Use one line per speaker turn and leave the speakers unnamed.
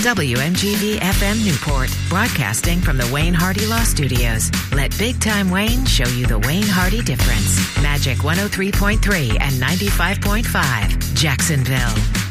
WMGV FM Newport, broadcasting from the Wayne Hardy Law Studios. Let Big Time Wayne show you the Wayne Hardy difference. Magic 103.3 and 95.5, Jacksonville.